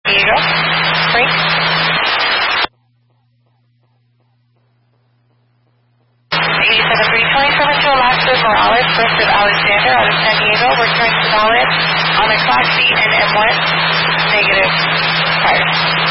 Diego. Frank. 87-320 coming to Alaska Morales, first of Alexander out of San Diego. Return to Valid on a Class B and M1. Negative. Fire.